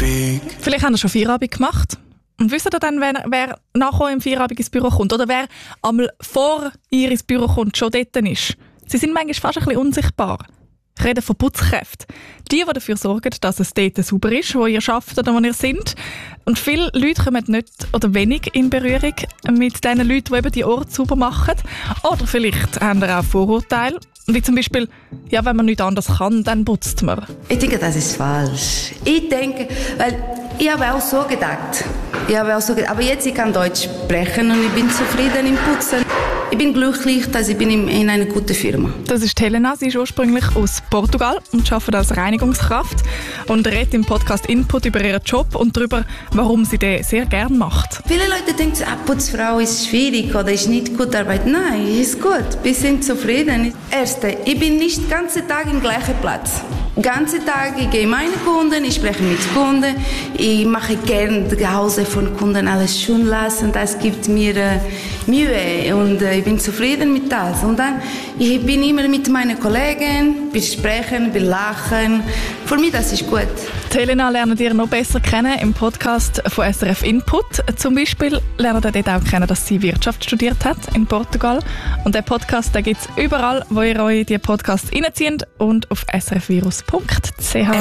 Feierabend. Vielleicht haben Sie schon Feierabend gemacht. Und wisst ihr dann, wer nachher im Feierabend ins Büro kommt? Oder wer einmal vor ihr ins Büro kommt, schon dort ist? Sie sind manchmal fast ein bisschen unsichtbar. Ich rede von Putzkräften. Die dafür sorgen, dass es dort sauber ist, wo ihr arbeitet oder wo ihr seid. Und viele Leute kommen nicht oder wenig in Berührung mit den Leuten, die eben die Orte sauber machen. Oder vielleicht haben sie auch Vorurteile. Wie zum Beispiel, ja, wenn man nichts anderes kann, dann putzt man. Ich denke, das ist falsch. Weil ich habe auch so gedacht. Aber jetzt ich kann Deutsch sprechen und ich bin zufrieden im Putzen. Ich bin glücklich, dass ich bin in einer guten Firma. Das ist Helena. Sie ist ursprünglich aus Portugal und arbeitet als Reinigungskraft und redet im Podcast Input über ihren Job und darüber, warum sie den sehr gerne macht. Viele Leute denken, Putzfrau ist schwierig oder ist nicht gute Arbeit. Nein, ist gut. Wir sind zufrieden. Erste, ich bin nicht den ganzen Tag im gleichen Platz. Den ganzen Tag, ich gehe meine Kunden, ich spreche mit Kunden, ich mache gerne zu Hause von Kunden alles schön lassen, das gibt mir Mühe und ich bin zufrieden mit das. Und dann, ich bin immer mit meinen Kollegen, wir sprechen, wir lachen. Für mich das ist gut. Die Helena lernt ihr noch besser kennen im Podcast von SRF Input. Zum Beispiel lernt ihr dort auch kennen, dass sie Wirtschaft studiert hat in Portugal. Und den Podcast gibt es überall, wo ihr euch die Podcasts reinzieht und auf srfvirus.ch.